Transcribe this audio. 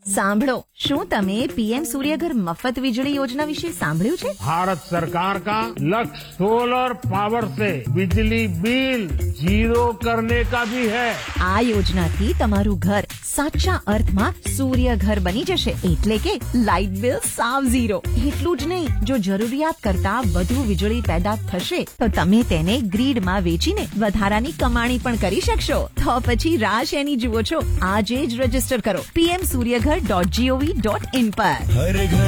સાંભળો, શું તમે પીએમ સૂર્યઘર મફત વીજળી યોજના વિશે સાંભળ્યું છે? भारत सरकार का लक्ष्य सोलर पावर से बिजली बिल जीरो करने का भी है। આ યોજનાથી તમારું ઘર સાચા અર્થમાં સૂર્યઘર બની જશે, એટલે કે લાઇટ બિલ સાવ ઝીરો। એટલું જ નહીં, જો જરૂરિયાત કરતા વધુ વીજળી પેદા થશે તો તમે તેને ગ્રીડમાં વેચીને વધારાની કમાણી પણ કરી શકશો। તો પછી રાહ શેની જુઓ છો? આજે જ રજીસ્ટર કરો pmsuryaghar.gov.in પર।